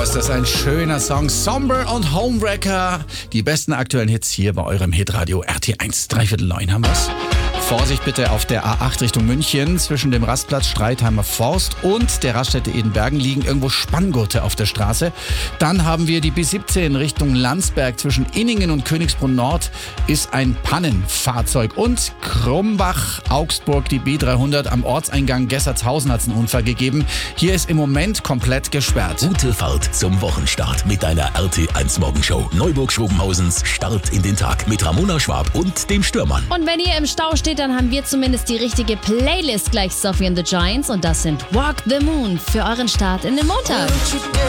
ist das ein schöner Song. Somber und Homewrecker. Die besten aktuellen Hits hier bei eurem Hitradio RT1. 8:45 haben wir's. Vorsicht bitte auf der A8 Richtung München. Zwischen dem Rastplatz Streitheimer Forst und der Raststätte Edenbergen liegen irgendwo Spanngurte auf der Straße. Dann haben wir die B17 Richtung Landsberg. Zwischen Inningen und Königsbrunn Nord ist ein Pannenfahrzeug. Und Krumbach, Augsburg, die B300 am Ortseingang Gessertshausen hat es einen Unfall gegeben. Hier ist im Moment komplett gesperrt. Gute Fahrt zum Wochenstart mit deiner RT1 Morgenshow. Neuburg-Schwobenhausens Start in den Tag mit Ramona Schwab und dem Stürmann. Und wenn ihr im Stau steht, dann haben wir zumindest die richtige Playlist gleich Sophie and the Giants und das sind Walk the Moon für euren Start in den Montag.